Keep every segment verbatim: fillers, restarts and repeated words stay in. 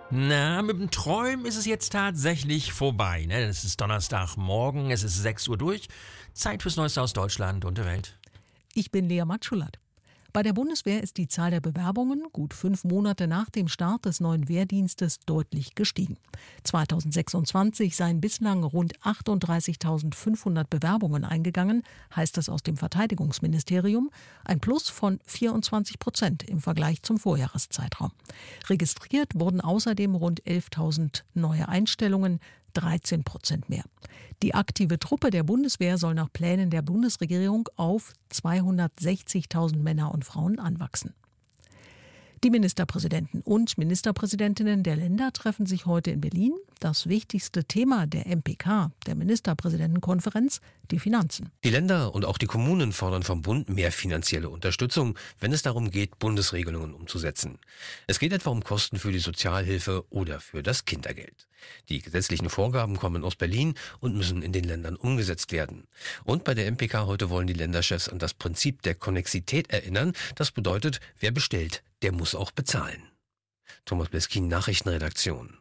Na, mit dem Träumen ist es jetzt tatsächlich vorbei. Ne? Es ist Donnerstagmorgen, es ist sechs Uhr durch. Zeit fürs Neueste aus Deutschland und der Welt. Ich bin Lea Matschulat. Bei der Bundeswehr ist die Zahl der Bewerbungen gut fünf Monate nach dem Start des neuen Wehrdienstes deutlich gestiegen. zweitausendsechsundzwanzig seien bislang rund achtunddreißigtausendfünfhundert Bewerbungen eingegangen, heißt es aus dem Verteidigungsministerium, ein Plus von vierundzwanzig Prozent im Vergleich zum Vorjahreszeitraum. Registriert wurden außerdem rund elftausend neue Einstellungen, dreizehn Prozent mehr. Die aktive Truppe der Bundeswehr soll nach Plänen der Bundesregierung auf zweihundertsechzigtausend Männer und Frauen anwachsen. Die Ministerpräsidenten und Ministerpräsidentinnen der Länder treffen sich heute in Berlin. Das wichtigste Thema der M P K, der Ministerpräsidentenkonferenz, die Finanzen. Die Länder und auch die Kommunen fordern vom Bund mehr finanzielle Unterstützung, wenn es darum geht, Bundesregelungen umzusetzen. Es geht etwa um Kosten für die Sozialhilfe oder für das Kindergeld. Die gesetzlichen Vorgaben kommen aus Berlin und müssen in den Ländern umgesetzt werden. Und bei der M P K heute wollen die Länderchefs an das Prinzip der Konnexität erinnern. Das bedeutet, wer bestellt, der muss auch bezahlen. Thomas Bleskin, Nachrichtenredaktion.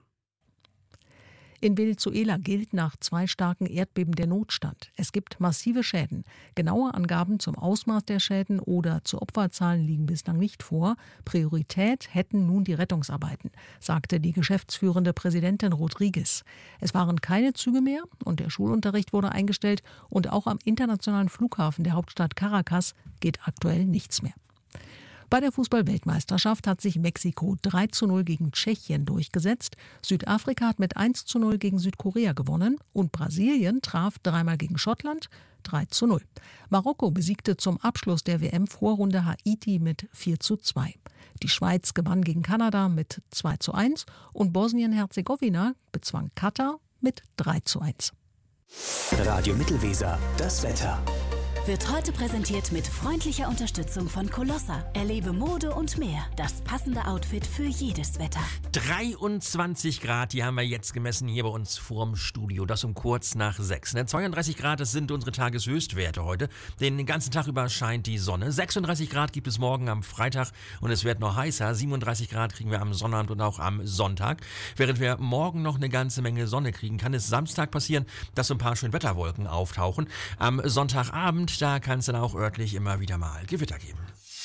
In Venezuela gilt nach zwei starken Erdbeben der Notstand. Es gibt massive Schäden. Genaue Angaben zum Ausmaß der Schäden oder zu Opferzahlen liegen bislang nicht vor. Priorität hätten nun die Rettungsarbeiten, sagte die geschäftsführende Präsidentin Rodriguez. Es waren keine Züge mehr und der Schulunterricht wurde eingestellt und auch am internationalen Flughafen der Hauptstadt Caracas geht aktuell nichts mehr. Bei der Fußball-Weltmeisterschaft hat sich Mexiko drei zu null gegen Tschechien durchgesetzt. Südafrika hat mit eins zu null gegen Südkorea gewonnen und Brasilien traf dreimal gegen Schottland drei zu null. Marokko besiegte zum Abschluss der W M-Vorrunde Haiti mit vier zu zwei. Die Schweiz gewann gegen Kanada mit zwei zu eins und Bosnien-Herzegowina bezwang Katar mit drei zu eins. Radio Mittelweser, das Wetter. Wird heute präsentiert mit freundlicher Unterstützung von Colossa. Erlebe Mode und mehr. Das passende Outfit für jedes Wetter. dreiundzwanzig Grad, die haben wir jetzt gemessen hier bei uns vorm Studio. Das um kurz nach sechs. Ne? zweiunddreißig Grad, das sind unsere Tageshöchstwerte heute. Den ganzen Tag über scheint die Sonne. sechsunddreißig Grad gibt es morgen am Freitag und es wird noch heißer. siebenunddreißig Grad kriegen wir am Sonnabend und auch am Sonntag. Während wir morgen noch eine ganze Menge Sonne kriegen, kann es Samstag passieren, dass so ein paar schöne Wetterwolken auftauchen. Am Sonntagabend, da kann es dann auch örtlich immer wieder mal Gewitter geben.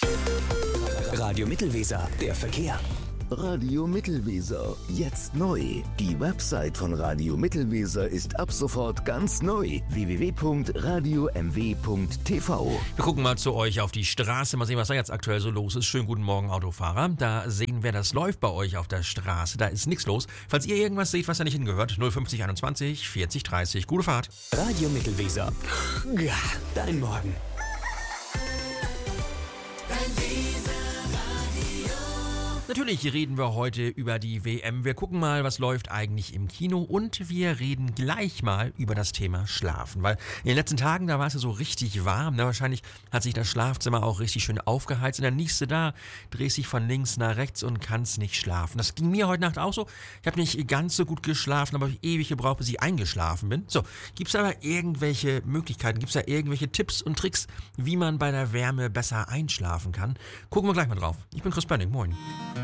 Radio Mittelweser, der Verkehr. Radio Mittelweser, jetzt neu. Die Website von Radio Mittelweser ist ab sofort ganz neu. w w w punkt radio m w punkt t v. Wir gucken mal zu euch auf die Straße, mal sehen, was da jetzt aktuell so los ist. Schönen guten Morgen, Autofahrer. Da sehen wir, das läuft bei euch auf der Straße. Da ist nichts los. Falls ihr irgendwas seht, was da nicht hingehört, null fünfzig einundzwanzig vierzig dreißig. Gute Fahrt. Radio Mittelweser. Ja, dein Morgen. Natürlich reden wir heute über die W M. Wir gucken mal, was läuft eigentlich im Kino und wir reden gleich mal über das Thema Schlafen, weil in den letzten Tagen, da war es ja so richtig warm. Ne? Wahrscheinlich hat sich das Schlafzimmer auch richtig schön aufgeheizt und dann liegst du da, drehst dich von links nach rechts und kannst nicht schlafen. Das ging mir heute Nacht auch so. Ich habe nicht ganz so gut geschlafen, aber ewig gebraucht, bis ich eingeschlafen bin. So, gibt es aber irgendwelche Möglichkeiten, gibt es da irgendwelche Tipps und Tricks, wie man bei der Wärme besser einschlafen kann? Gucken wir gleich mal drauf. Ich bin Chris Bönning, moin.